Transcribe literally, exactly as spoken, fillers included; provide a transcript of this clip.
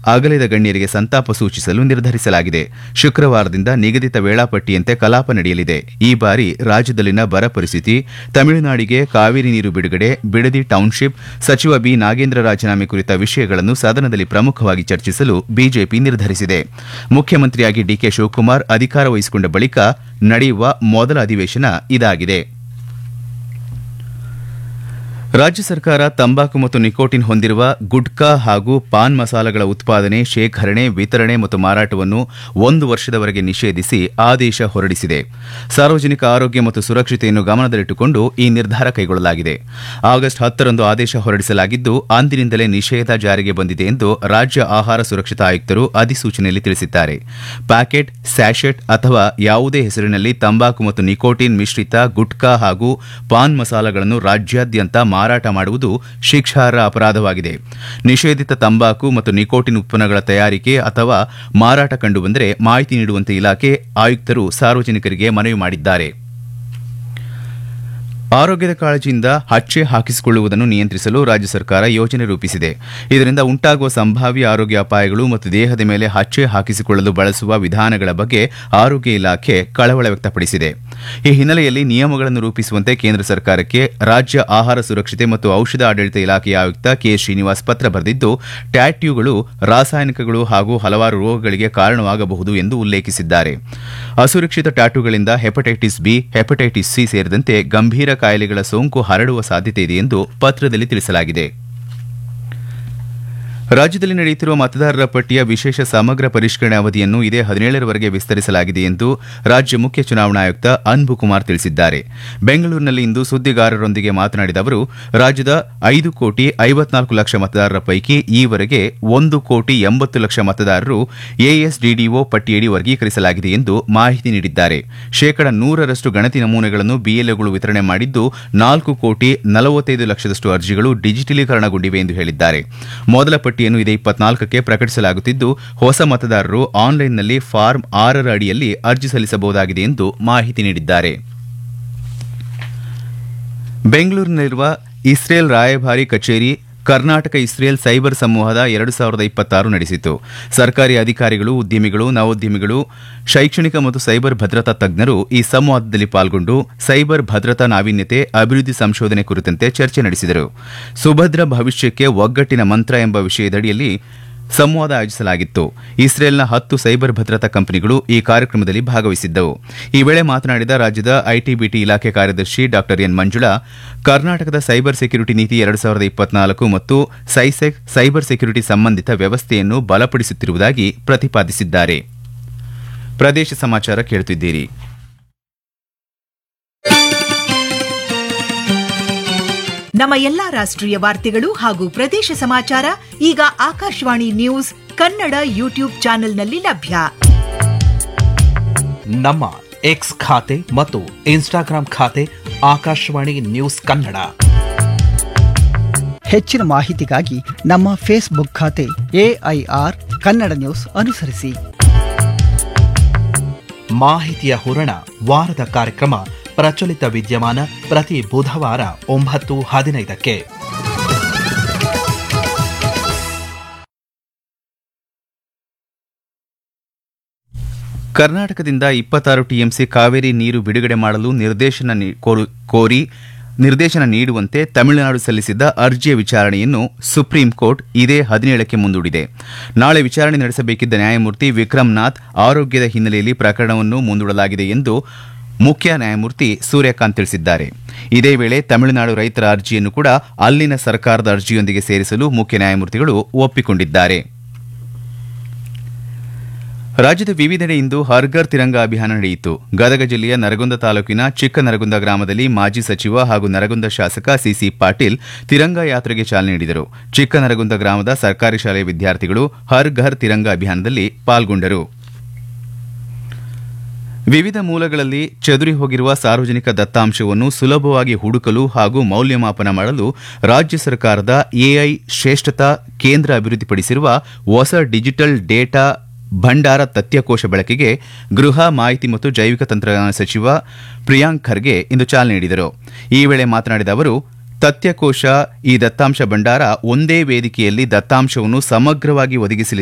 ಅಗಲಿದ ಗಣ್ಯರಿಗೆ ಸಂತಾಪ ಸೂಚಿಸಲು ನಿರ್ಧರಿಸಲಾಗಿದೆ. ಶುಕ್ರವಾರದಿಂದ ನಿಗದಿತ ವೇಳಾಪಟ್ಟಿಯಂತೆ ಕಲಾಪ ನಡೆಯಲಿದೆ. ಈ ಬಾರಿ ರಾಜ್ಯದಲ್ಲಿನ ಬರ ಪರಿಸ್ಥಿತಿ, ತಮಿಳುನಾಡಿಗೆ ಕಾವೇರಿ ನೀರು ಬಿಡುಗಡೆ, ಬಿಡದಿ ಟೌನ್ಶಿಪ್, ಸಚಿವ ಬಿ ನಾಗೇಂದ್ರ ರಾಜೀನಾಮೆ ಕುರಿತ ವಿಷಯಗಳನ್ನು ಸದನದಲ್ಲಿ ಪ್ರಮುಖವಾಗಿ ಚರ್ಚಿಸಲು ಬಿಜೆಪಿ ನಿರ್ಧರಿಸಿದೆ. ಮುಖ್ಯಮಂತ್ರಿಯಾಗಿ ಡಿಕೆ ಶಿವಕುಮಾರ್ ಅಧಿಕಾರ ವಹಿಸಿಕೊಂಡ ಬಳಿಕ ನಡೆಯುವ ಮೊದಲ ಅಧಿವೇಶನ ಇದಾಗಿದೆ. ರಾಜ್ಯ ಸರ್ಕಾರ ತಂಬಾಕು ಮತ್ತು ನಿಕೋಟಿನ್ ಹೊಂದಿರುವ ಗುಟ್ಕಾ ಹಾಗೂ ಪಾನ್ ಮಸಾಲಗಳ ಉತ್ಪಾದನೆ, ಶೇಖರಣೆ, ವಿತರಣೆ ಮತ್ತು ಮಾರಾಟವನ್ನು ಒಂದು ವರ್ಷದವರೆಗೆ ನಿಷೇಧಿಸಿ ಆದೇಶ ಹೊರಡಿಸಿದೆ. ಸಾರ್ವಜನಿಕ ಆರೋಗ್ಯ ಮತ್ತು ಸುರಕ್ಷತೆಯನ್ನು ಗಮನದಲ್ಲಿಟ್ಟುಕೊಂಡು ಈ ನಿರ್ಧಾರ ಕೈಗೊಳ್ಳಲಾಗಿದೆ. ಆಗಸ್ಟ್ ಹತ್ತರಂದು ಆದೇಶ ಹೊರಡಿಸಲಾಗಿದ್ದು, ಅಂದಿನಿಂದಲೇ ನಿಷೇಧ ಜಾರಿಗೆ ಬಂದಿದೆ ಎಂದು ರಾಜ್ಯ ಆಹಾರ ಸುರಕ್ಷತಾ ಆಯುಕ್ತರು ಅಧಿಸೂಚನೆಯಲ್ಲಿ ತಿಳಿಸಿದ್ದಾರೆ. ಪ್ಯಾಕೆಟ್, ಸ್ಯಾಶೆಟ್ ಅಥವಾ ಯಾವುದೇ ಹೆಸರಿನಲ್ಲಿ ತಂಬಾಕು ಮತ್ತು ನಿಕೋಟಿನ್ ಮಿಶ್ರಿತ ಗುಟ್ಕಾ ಹಾಗೂ ಪಾನ್ ಮಸಾಲಗಳನ್ನು ರಾಜ್ಯಾದ್ಯಂತ ಮಾರಾಟ ಮಾಡುವುದು ಶಿಕ್ಷಾರ್ಹ ಅಪರಾಧವಾಗಿದೆ. ನಿಷೇಧಿತ ತಂಬಾಕು ಮತ್ತು ನಿಕೋಟಿನ್ ಉತ್ಪನ್ನಗಳ ತಯಾರಿಕೆ ಅಥವಾ ಮಾರಾಟ ಕಂಡುಬಂದರೆ ಮಾಹಿತಿ ನೀಡುವಂತೆ ಇಲಾಖೆ ಆಯುಕ್ತರು ಸಾರ್ವಜನಿಕರಿಗೆ ಮನವಿ ಮಾಡಿದ್ದಾರೆ. ಆರೋಗ್ಯದ ಕಾಳಜಿಯಿಂದ ಹಚ್ಚೆ ಹಾಕಿಸಿಕೊಳ್ಳುವುದನ್ನು ನಿಯಂತ್ರಿಸಲು ರಾಜ್ಯ ಸರ್ಕಾರ ಯೋಜನೆ ರೂಪಿಸಿದೆ. ಇದರಿಂದ ಉಂಟಾಗುವ ಸಂಭಾವ್ಯ ಆರೋಗ್ಯ ಅಪಾಯಗಳು ಮತ್ತು ದೇಹದ ಮೇಲೆ ಹಚ್ಚೆ ಹಾಕಿಸಿಕೊಳ್ಳಲು ಬಳಸುವ ವಿಧಾನಗಳ ಬಗ್ಗೆ ಆರೋಗ್ಯ ಇಲಾಖೆ ಕಳವಳ ವ್ಯಕ್ತಪಡಿಸಿದೆ. ಈ ಹಿನ್ನೆಲೆಯಲ್ಲಿ ನಿಯಮಗಳನ್ನು ರೂಪಿಸುವಂತೆ ಕೇಂದ್ರ ಸರ್ಕಾರಕ್ಕೆ ರಾಜ್ಯ ಆಹಾರ ಸುರಕ್ಷತೆ ಮತ್ತು ಔಷಧ ಆಡಳಿತ ಇಲಾಖೆಯ ಆಯುಕ್ತ ಕೆ ಶ್ರೀನಿವಾಸ್ ಪತ್ರ ಬರೆದಿದ್ದು, ಟ್ಯಾಟ್ಯೂಗಳು ರಾಸಾಯನಿಕಗಳು ಹಾಗೂ ಹಲವಾರು ರೋಗಗಳಿಗೆ ಕಾರಣವಾಗಬಹುದು ಎಂದು ಉಲ್ಲೇಖಿಸಿದ್ದಾರೆ. ಅಸುರಕ್ಷಿತ ಟ್ಯಾಟೂಗಳಿಂದ ಹೆಪಟೈಟಿಸ್ ಬಿ, ಹೆಪಟೈಟಿಸ್ ಸಿ ಸೇರಿದಂತೆ ಗಂಭೀರ ಕಾಯಿಲೆಗಳ ಸೋಂಕು ಹರಡುವ ಸಾಧ್ಯತೆ ಇದೆ ಎಂದು ಪತ್ರದಲ್ಲಿ ತಿಳಿಸಲಾಗಿದೆ. ರಾಜ್ಯದಲ್ಲಿ ನಡೆಯುತ್ತಿರುವ ಮತದಾರರ ಪಟ್ಟಿಯ ವಿಶೇಷ ಸಮಗ್ರ ಪರಿಷ್ಕರಣೆ ಅವಧಿಯನ್ನು ಇದೇ ಹದಿನೇಳರವರೆಗೆ ವಿಸ್ತರಿಸಲಾಗಿದೆ ಎಂದು ರಾಜ್ಯ ಮುಖ್ಯ ಚುನಾವಣಾ ಆಯುಕ್ತ ಅನ್ಬು ಕುಮಾರ್ ತಿಳಿಸಿದ್ದಾರೆ. ಬೆಂಗಳೂರಿನಲ್ಲಿಂದು ಸುದ್ದಿಗಾರರೊಂದಿಗೆ ಮಾತನಾಡಿದ ಅವರು, ರಾಜ್ಯದ ಐದು ಕೋಟಿ ಐವತ್ನಾಲ್ಕು ಲಕ್ಷ ಮತದಾರರ ಪೈಕಿ ಈವರೆಗೆ ಒಂದು ಕೋಟಿ ಎಂಬತ್ತು ಲಕ್ಷ ಮತದಾರರು ಎಎಸ್ಡಿಡಿಒ ಪಟ್ಟಿಯಡಿ ವರ್ಗೀಕರಿಸಲಾಗಿದೆ ಎಂದು ಮಾಹಿತಿ ನೀಡಿದ್ದಾರೆ. ಶೇಕಡ ನೂರರಷ್ಟು ಗಣತಿ ನಮೂನೆಗಳನ್ನು ಬಿಎಲ್ಒಗಳು ವಿತರಣೆ ಮಾಡಿದ್ದು, ನಾಲ್ಕು ಕೋಟಿ ನಲವತ್ತೈದು ಲಕ್ಷದಷ್ಟು ಅರ್ಜಿಗಳು ಡಿಜಿಟಲೀಕರಣಗೊಂಡಿವೆ ಎಂದು ಹೇಳಿದ್ದಾರೆ. ಮೊದಲ ಪಟ್ಟಿಯನ್ನು ಇದೇ ಇಪ್ಪತ್ನಾಲ್ಕಕ್ಕೆ ಪ್ರಕಟಿಸಲಾಗುತ್ತಿದ್ದು, ಹೊಸ ಮತದಾರರು ಆನ್ಲೈನ್ನಲ್ಲಿ ಫಾರ್ಮ್ ಆರರ ಅಡಿಯಲ್ಲಿ ಅರ್ಜಿ ಸಲ್ಲಿಸಬಹುದಾಗಿದೆ ಎಂದು ಮಾಹಿತಿ ನೀಡಿದ್ದಾರೆ. ಬೆಂಗಳೂರಿನಲ್ಲಿರುವ ಇಸ್ರೇಲ್ ರಾಯಭಾರಿ ಕಚೇರಿ ಕರ್ನಾಟಕ ಇಸ್ರೇಲ್ ಸೈಬರ್ ಸಂವಾದ ಎರಡು ಸಾವಿರದ ಇಪ್ಪತ್ತಾರು ನಡೆಸಿತು. ಸರ್ಕಾರಿ ಅಧಿಕಾರಿಗಳು, ಉದ್ಯಮಿಗಳು, ನವೋದ್ಯಮಿಗಳು, ಶೈಕ್ಷಣಿಕ ಮತ್ತು ಸೈಬರ್ ಭದ್ರತಾ ತಜ್ಞರು ಈ ಸಂವಾದದಲ್ಲಿ ಪಾಲ್ಗೊಂಡು ಸೈಬರ್ ಭದ್ರತಾ ನಾವೀನ್ಯತೆ, ಅಭಿವೃದ್ಧಿ ಸಂಶೋಧನೆ ಕುರಿತಂತೆ ಚರ್ಚೆ ನಡೆಸಿದರು. ಸುಭದ್ರ ಭವಿಷ್ಯಕ್ಕೆ ಒಗ್ಗಟ್ಟಿನ ಮಂತ್ರ ಎಂಬ ವಿಷಯದಡಿಯಲ್ಲಿ ಸಂವಾದ ಆಯೋಜಿಸಲಾಗಿತ್ತು. ಇಸ್ರೇಲ್ನ ಹತ್ತು ಸೈಬರ್ ಭದ್ರತಾ ಕಂಪನಿಗಳು ಈ ಕಾರ್ಯಕ್ರಮದಲ್ಲಿ ಭಾಗವಹಿಸಿದ್ದವು. ಈ ವೇಳೆ ಮಾತನಾಡಿದ ರಾಜ್ಯದ ಐಟಿ ಬಿಟಿ ಇಲಾಖೆ ಕಾರ್ಯದರ್ಶಿ ಡಾ ಎನ್ ಮಂಜುಳಾ, ಕರ್ನಾಟಕದ ಸೈಬರ್ ಸೆಕ್ಯೂರಿಟಿ ನೀತಿ ಎರಡು ಸಾವಿರದ ಇಪ್ಪತ್ನಾಲ್ಕು ಮತ್ತು ಸೈಸೆಕ್ ಸೈಬರ್ ಸೆಕ್ಯೂರಿಟಿ ಸಂಬಂಧಿತ ವ್ಯವಸ್ಥೆಯನ್ನು ಬಲಪಡಿಸುತ್ತಿರುವುದಾಗಿ ಪ್ರತಿಪಾದಿಸಿದ್ದಾರೆ. ಪ್ರದೇಶ ಸಮಾಚಾರ ಕೇಳುತ್ತಿದ್ದೀರಿ. ನಮ್ಮ ಎಲ್ಲಾ ರಾಷ್ಟ್ರೀಯ ವಾರ್ತೆಗಳು ಹಾಗೂ ಪ್ರದೇಶ ಸಮಾಚಾರ ಈಗ ಆಕಾಶವಾಣಿ ನ್ಯೂಸ್ ಕನ್ನಡ ಯೂಟ್ಯೂಬ್ ಚಾನೆಲ್ನಲ್ಲಿ ಲಭ್ಯ. ನಮ್ಮ ಎಕ್ಸ್ ಖಾತೆ ಮತ್ತು ಇನ್ಸ್ಟಾಗ್ರಾಂ ಖಾತೆ ಆಕಾಶವಾಣಿ ನ್ಯೂಸ್ ಕನ್ನಡ. ಹೆಚ್ಚಿನ ಮಾಹಿತಿಗಾಗಿ ನಮ್ಮ ಫೇಸ್ಬುಕ್ ಖಾತೆ ಎಐಆರ್ ಕನ್ನಡ ನ್ಯೂಸ್ ಅನುಸರಿಸಿ. ಮಾಹಿತಿಯ ಹೂರಣ ವಾರದ ಕಾರ್ಯಕ್ರಮ ಪ್ರಚಲಿತ ವಿದ್ಯಮಾನ ಪ್ರತಿ ಬುಧವಾರ ಒಂಬತ್ತು ಹದಿನೈದಕ್ಕೆ. ಕರ್ನಾಟಕದಿಂದ ಇಪ್ಪತ್ತಾರು ಟಿಎಂಸಿ ಕಾವೇರಿ ನೀರು ಬಿಡುಗಡೆ ಮಾಡಲು ನಿರ್ದೇಶನ ಕೋರಿ ನಿರ್ದೇಶನ ನೀಡುವಂತೆ ತಮಿಳುನಾಡು ಸಲ್ಲಿಸಿದ್ದ ಅರ್ಜಿಯ ವಿಚಾರಣೆಯನ್ನು ಸುಪ್ರೀಂ ಕೋರ್ಟ್ ಇದೇ ಹದಿನೇಳಕ್ಕೆ ಮುಂದೂಡಿದೆ. ನಾಳೆ ವಿಚಾರಣೆ ನಡೆಸಬೇಕಿದ್ದ ನ್ಯಾಯಮೂರ್ತಿ ವಿಕ್ರಮ್ನಾಥ್ ಆರೋಗ್ಯದ ಹಿನ್ನೆಲೆಯಲ್ಲಿ ಪ್ರಕರಣವನ್ನು ಮುಂದೂಡಲಾಗಿದೆ ಎಂದು ಮುಖ್ಯ ನ್ಯಾಯಮೂರ್ತಿ ಸೂರ್ಯಕಾಂತ್ ತಿಳಿಸಿದ್ದಾರೆ. ಇದೇ ವೇಳೆ ತಮಿಳುನಾಡು ರೈತರ ಅರ್ಜಿಯನ್ನು ಕೂಡ ಅಲ್ಲಿನ ಸರ್ಕಾರದ ಅರ್ಜಿಯೊಂದಿಗೆ ಸೇರಿಸಲು ಮುಖ್ಯ ನ್ಯಾಯಮೂರ್ತಿಗಳು ಒಪ್ಪಿಕೊಂಡಿದ್ದಾರೆ. ರಾಜ್ಯದ ವಿವಿಧೆಡೆ ಇಂದು ಹರ್ ಘರ್ ತಿರಂಗ ಅಭಿಯಾನ ನಡೆಯಿತು. ಗದಗ ಜಿಲ್ಲೆಯ ನರಗುಂದ ತಾಲೂಕಿನ ಚಿಕ್ಕ ನರಗುಂದ ಗ್ರಾಮದಲ್ಲಿ ಮಾಜಿ ಸಚಿವ ಹಾಗೂ ನರಗುಂದ ಶಾಸಕ ಸಿಸಿ ಪಾಟೀಲ್ ತಿರಂಗ ಯಾತ್ರೆಗೆ ಚಾಲನೆ ನೀಡಿದರು. ಚಿಕ್ಕ ನರಗುಂದ ಗ್ರಾಮದ ಸರ್ಕಾರಿ ಶಾಲೆಯ ವಿದ್ಯಾರ್ಥಿಗಳು ಹರ್ ಘರ್ ತಿರಂಗ ಅಭಿಯಾನದಲ್ಲಿ ಪಾಲ್ಗೊಂಡರು. ವಿವಿಧ ಮೂಲಗಳಲ್ಲಿ ಚದುರಿ ಹೋಗಿರುವ ಸಾರ್ವಜನಿಕ ದತ್ತಾಂಶವನ್ನು ಸುಲಭವಾಗಿ ಹುಡುಕಲು ಹಾಗೂ ಮೌಲ್ಯಮಾಪನ ಮಾಡಲು ರಾಜ್ಯ ಸರ್ಕಾರದ ಎಐ ಶ್ರೇಷ್ಠತಾ ಕೇಂದ್ರ ಅಭಿವೃದ್ಧಿಪಡಿಸಿರುವ ಹೊಸ ಡಿಜಿಟಲ್ ಡೇಟಾ ಭಂಡಾರ ತಥ್ಯಕೋಶ ಬಳಕೆಗೆ ಗೃಹ, ಮಾಹಿತಿ ಮತ್ತು ಜೈವಿಕ ತಂತ್ರಜ್ಞಾನ ಸಚಿವ ಪ್ರಿಯಾಂಕ್ ಖರ್ಗೆ ಇಂದು ಚಾಲನೆ ನೀಡಿದರು. ಈ ವೇಳೆ ಮಾತನಾಡಿದ ಅವರು, ತಥ್ಯಕೋಶ ಈ ದತ್ತಾಂಶ ಭಂಡಾರ ಒಂದೇ ವೇದಿಕೆಯಲ್ಲಿ ದತ್ತಾಂಶವನ್ನು ಸಮಗ್ರವಾಗಿ ಒದಗಿಸಲಿದೆ